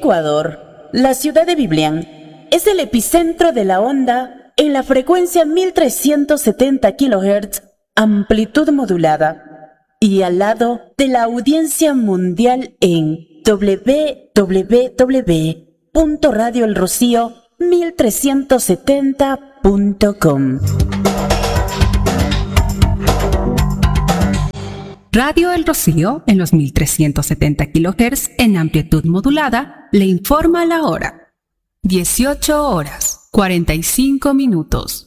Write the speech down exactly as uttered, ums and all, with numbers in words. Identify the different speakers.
Speaker 1: Ecuador, la ciudad de Biblián es el epicentro de la onda en la frecuencia mil trescientos setenta kilohertz, amplitud modulada, y al lado de la audiencia mundial en doble u doble u doble u punto radio el rocío mil trescientos setenta punto com.
Speaker 2: Radio El Rocío, en los mil trescientos setenta kilohertz en amplitud modulada, le informa la hora. dieciocho horas, cuarenta y cinco minutos.